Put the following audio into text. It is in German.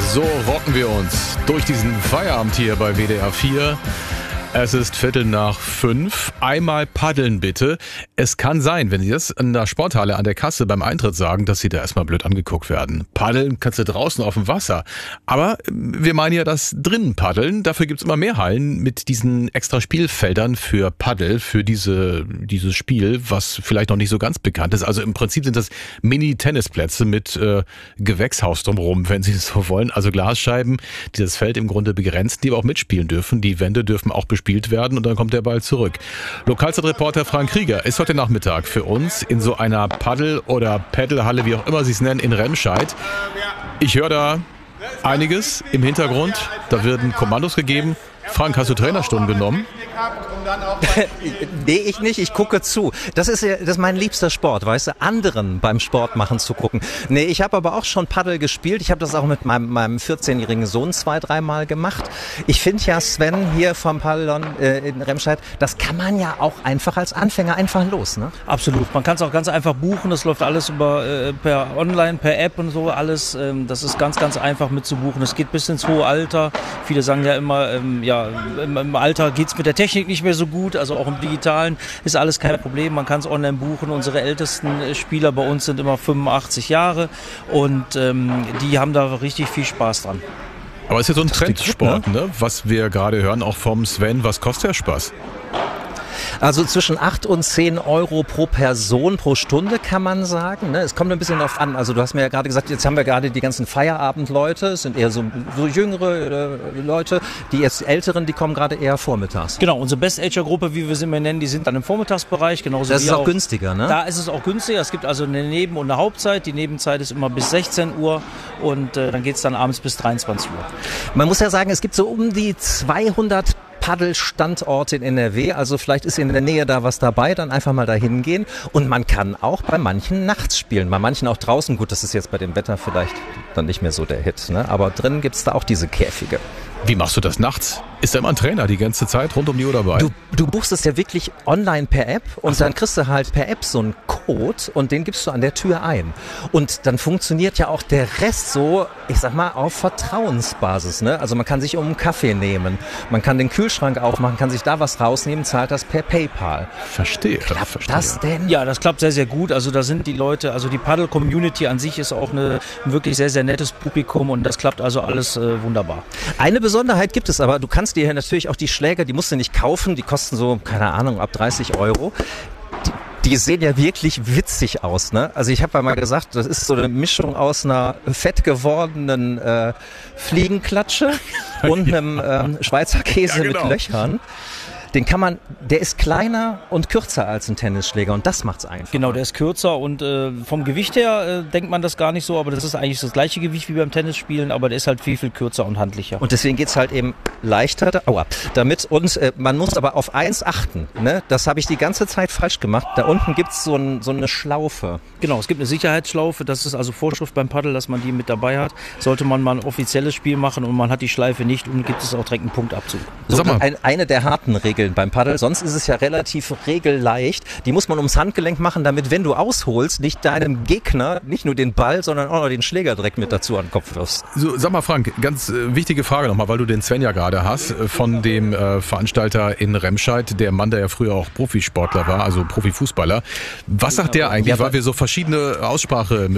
So rocken wir uns durch diesen Feierabend hier bei WDR 4. Es ist 4:45. Einmal paddeln bitte. Es kann sein, wenn Sie das in der Sporthalle an der Kasse beim Eintritt sagen, dass Sie da erstmal blöd angeguckt werden. Paddeln kannst du draußen auf dem Wasser. Aber wir meinen ja das drinnen Paddeln. Dafür gibt's immer mehr Hallen mit diesen extra Spielfeldern für Paddel, für dieses Spiel, was vielleicht noch nicht so ganz bekannt ist. Also im Prinzip sind das Mini-Tennisplätze mit Gewächshaus drumherum, wenn Sie es so wollen. Also Glasscheiben, die das Feld im Grunde begrenzen, die aber auch mitspielen dürfen. Die Wände dürfen auch bespielt werden und dann kommt der Ball zurück. Lokalzeitreporter Frank Krieger ist heute Nachmittag für uns in so einer Paddel- oder Paddlehalle, wie auch immer Sie es nennen, in Remscheid. Ich höre da einiges im Hintergrund. Da werden Kommandos gegeben. Frank, hast du Trainerstunden genommen? Nee, ich nicht, ich gucke zu. Das ist mein liebster Sport, weißt du, anderen beim Sport machen zu gucken. Nee, ich habe aber auch schon Paddel gespielt. Ich habe das auch mit meinem 14-jährigen Sohn 2-3 Mal gemacht. Ich finde ja, Sven, hier vom Paddlon in Remscheid, das kann man ja auch einfach als Anfänger einfach los, ne? Absolut. Man kann es auch ganz einfach buchen. Das läuft alles über per Online, per App und so alles. Das ist ganz, ganz einfach mitzubuchen. Es geht bis ins hohe Alter. Viele sagen ja immer, im Alter geht's mit der Technik nicht mehr so gut, also auch im Digitalen ist alles kein Problem, man kann es online buchen. Unsere ältesten Spieler bei uns sind immer 85 Jahre und die haben da richtig viel Spaß dran. Aber es ist ja so ein Trendsport, ne? Was wir gerade hören, auch vom Sven. Was kostet der Spaß? Also zwischen 8 und 10 Euro pro Person pro Stunde, kann man sagen. Es kommt ein bisschen darauf an. Also du hast mir ja gerade gesagt, jetzt haben wir gerade die ganzen Feierabendleute. Es sind eher so jüngere Leute. Die jetzt Älteren, die kommen gerade eher vormittags. Genau, unsere Best-Ager-Gruppe, wie wir sie immer nennen, die sind dann im Vormittagsbereich. Genauso das wie ist auch günstiger, ne? Da ist es auch günstiger. Es gibt also eine Neben- und eine Hauptzeit. Die Nebenzeit ist immer bis 16 Uhr und dann geht es dann abends bis 23 Uhr. Man muss ja sagen, es gibt so um die 200 Paddelstandorte in NRW, also vielleicht ist in der Nähe da was dabei, dann einfach mal dahin gehen und man kann auch bei manchen nachts spielen, bei manchen auch draußen. Gut, das ist jetzt bei dem Wetter vielleicht dann nicht mehr so der Hit, ne? Aber drinnen gibt's da auch diese Käfige. Wie machst du das nachts? Ist da immer ein Trainer die ganze Zeit rund um die Uhr dabei? Du buchst es ja wirklich online per App und dann kriegst du halt per App so einen Code und den gibst du an der Tür ein. Und dann funktioniert ja auch der Rest so, ich sag mal, auf Vertrauensbasis, ne? Also man kann sich um einen Kaffee nehmen, man kann den Kühlschrank aufmachen, kann sich da was rausnehmen, zahlt das per PayPal. Verstehe. Klappt das denn? Ja, das klappt sehr, sehr gut. Also da sind die Leute, also die Paddle-Community an sich ist auch ein wirklich sehr, sehr nettes Publikum und das klappt also alles wunderbar. Eine Besonderheit gibt es aber, du kannst dir natürlich auch die Schläger, die musst du nicht kaufen, die kosten so, keine Ahnung, ab 30 Euro. Die sehen ja wirklich witzig aus, ne? Also ich habe ja mal gesagt, das ist so eine Mischung aus einer fett gewordenen Fliegenklatsche und einem Schweizer Käse mit Löchern. Der ist kleiner und kürzer als ein Tennisschläger und das macht's einfach. Genau, der ist kürzer und vom Gewicht her denkt man das gar nicht so, aber das ist eigentlich das gleiche Gewicht wie beim Tennisspielen, aber der ist halt viel, viel kürzer und handlicher. Und deswegen geht's halt eben leichter damit und man muss aber auf eins achten, ne? Das habe ich die ganze Zeit falsch gemacht. Da unten gibt's so eine Schlaufe. Genau, es gibt eine Sicherheitsschlaufe, das ist also Vorschrift beim Paddel, dass man die mit dabei hat. Sollte man mal ein offizielles Spiel machen und man hat die Schleife nicht, und gibt es auch direkt einen Punktabzug. So, eine der harten Regeln beim Paddel, sonst ist es ja relativ regelleicht. Die muss man ums Handgelenk machen, damit, wenn du ausholst, nicht deinem Gegner nicht nur den Ball, sondern auch noch den Schläger direkt mit dazu an den Kopf wirfst. So, sag mal Frank, ganz wichtige Frage nochmal, weil du den Sven ja gerade hast, von dem Veranstalter in Remscheid, der Mann, der ja früher auch Profisportler war, also Profifußballer. Was sagt der eigentlich, weil wir so verschiedene Aussprache